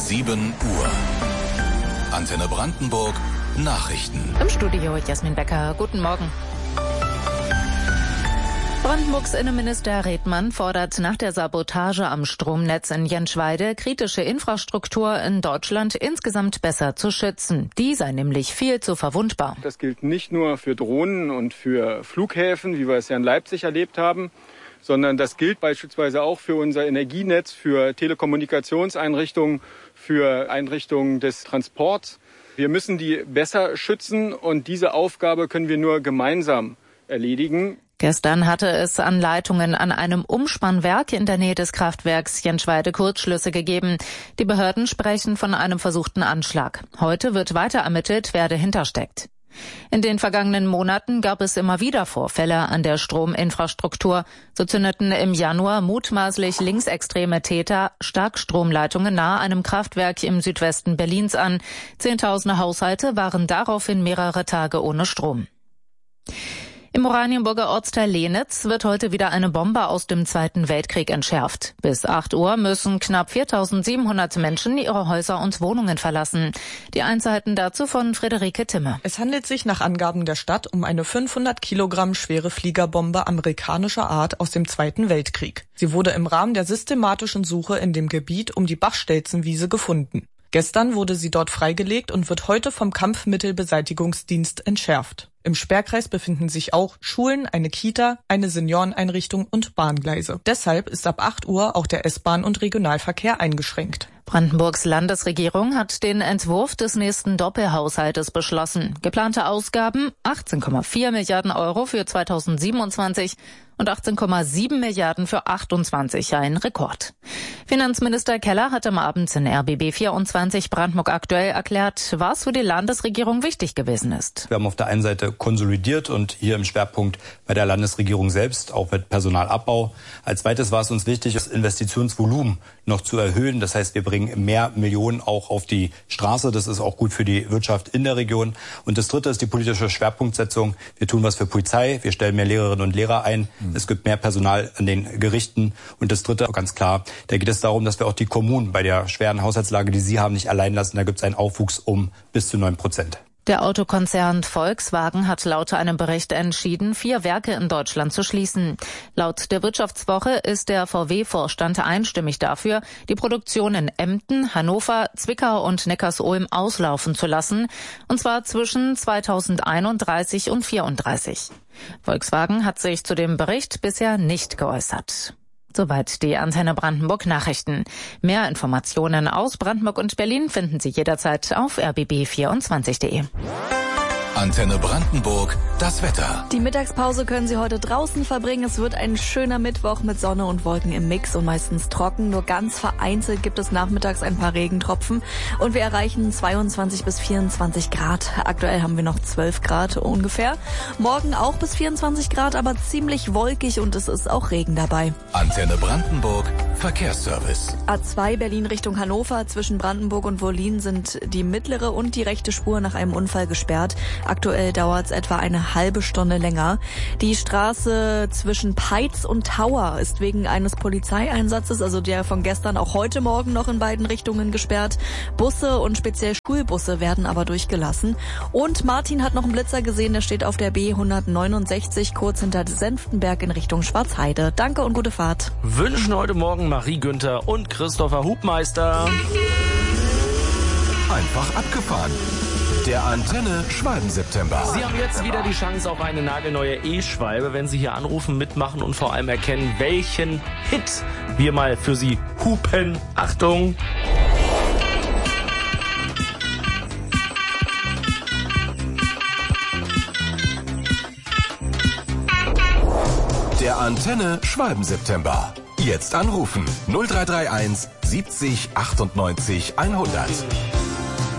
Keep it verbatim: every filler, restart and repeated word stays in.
sieben Uhr. Antenne Brandenburg Nachrichten. Im Studio Jasmin Becker. Guten Morgen. Brandenburgs Innenminister Redmann fordert nach der Sabotage am Stromnetz in Jenschweide kritische Infrastruktur in Deutschland insgesamt besser zu schützen. Die sei nämlich viel zu verwundbar. Das gilt nicht nur für Drohnen und für Flughäfen, wie wir es ja in Leipzig erlebt haben, sondern das gilt beispielsweise auch für unser Energienetz, für Telekommunikationseinrichtungen, für Einrichtungen des Transports. Wir müssen die besser schützen und diese Aufgabe können wir nur gemeinsam erledigen. Gestern hatte es an Leitungen an einem Umspannwerk in der Nähe des Kraftwerks Jenschweide Kurzschlüsse gegeben. Die Behörden sprechen von einem versuchten Anschlag. Heute wird weiter ermittelt, wer dahinter steckt. In den vergangenen Monaten gab es immer wieder Vorfälle an der Strominfrastruktur. So zündeten im Januar mutmaßlich linksextreme Täter Starkstromleitungen nahe einem Kraftwerk im Südwesten Berlins an. Zehntausende Haushalte waren daraufhin mehrere Tage ohne Strom. Im Oranienburger Ortsteil Lenitz wird heute wieder eine Bombe aus dem Zweiten Weltkrieg entschärft. Bis acht Uhr müssen knapp viertausendsiebenhundert Menschen ihre Häuser und Wohnungen verlassen. Die Einzelheiten dazu von Friederike Timme. Es handelt sich nach Angaben der Stadt um eine fünfhundert Kilogramm schwere Fliegerbombe amerikanischer Art aus dem Zweiten Weltkrieg. Sie wurde im Rahmen der systematischen Suche in dem Gebiet um die Bachstelzenwiese gefunden. Gestern wurde sie dort freigelegt und wird heute vom Kampfmittelbeseitigungsdienst entschärft. Im Sperrkreis befinden sich auch Schulen, eine Kita, eine Senioreneinrichtung und Bahngleise. Deshalb ist ab acht Uhr auch der S-Bahn- und Regionalverkehr eingeschränkt. Brandenburgs Landesregierung hat den Entwurf des nächsten Doppelhaushaltes beschlossen. Geplante Ausgaben achtzehn Komma vier Milliarden Euro für zweitausendsiebenundzwanzig und achtzehn Komma sieben Milliarden für achtundzwanzig, ein Rekord. Finanzminister Keller hat am Abend in R B B vierundzwanzig Brandenburg aktuell erklärt, was für die Landesregierung wichtig gewesen ist. Wir haben auf der einen Seite konsolidiert und hier im Schwerpunkt bei der Landesregierung selbst, auch mit Personalabbau. Als zweites war es uns wichtig, das Investitionsvolumen noch zu erhöhen. Das heißt, wir bringen mehr Millionen auch auf die Straße. Das ist auch gut für die Wirtschaft in der Region. Und das dritte ist die politische Schwerpunktsetzung. Wir tun was für Polizei. Wir stellen mehr Lehrerinnen und Lehrer ein. Mhm. Es gibt mehr Personal an den Gerichten. Und das dritte, ganz klar, da geht es darum, dass wir auch die Kommunen bei der schweren Haushaltslage, die sie haben, nicht allein lassen. Da gibt es einen Aufwuchs um bis zu neun Prozent. Der Autokonzern Volkswagen hat laut einem Bericht entschieden, vier Werke in Deutschland zu schließen. Laut der Wirtschaftswoche ist der V W-Vorstand einstimmig dafür, die Produktion in Emden, Hannover, Zwickau und Neckarsulm auslaufen zu lassen, und zwar zwischen zweitausendeinunddreißig und vierunddreißig. Volkswagen hat sich zu dem Bericht bisher nicht geäußert. Soweit die Antenne Brandenburg Nachrichten. Mehr Informationen aus Brandenburg und Berlin finden Sie jederzeit auf r b b vierundzwanzig punkt de. Antenne Brandenburg, das Wetter. Die Mittagspause können Sie heute draußen verbringen. Es wird ein schöner Mittwoch mit Sonne und Wolken im Mix und meistens trocken. Nur ganz vereinzelt gibt es nachmittags ein paar Regentropfen. Und wir erreichen zweiundzwanzig bis vierundzwanzig Grad. Aktuell haben wir noch zwölf Grad ungefähr. Morgen auch bis vierundzwanzig Grad, aber ziemlich wolkig und es ist auch Regen dabei. Antenne Brandenburg, Verkehrsservice. A zwei Berlin Richtung Hannover. Zwischen Brandenburg und Wollin sind die mittlere und die rechte Spur nach einem Unfall gesperrt. Aktuell dauert es etwa eine halbe Stunde länger. Die Straße zwischen Peitz und Tauer ist wegen eines Polizeieinsatzes, also der von gestern, auch heute Morgen noch in beiden Richtungen gesperrt. Busse und speziell Schulbusse werden aber durchgelassen. Und Martin hat noch einen Blitzer gesehen, der steht auf der B hundertneunundsechzig kurz hinter Senftenberg in Richtung Schwarzheide. Danke und gute Fahrt. Wünschen heute Morgen Marie Günther und Christopher Hubmeister. Einfach abgefahren. Der Antenne Schwalben-September. Sie haben jetzt wieder die Chance auf eine nagelneue E-Schwalbe, wenn Sie hier anrufen, mitmachen und vor allem erkennen, welchen Hit wir mal für Sie hupen. Achtung! Der Antenne Schwalben-September. Jetzt anrufen null drei drei eins siebzig achtundneunzig hundert.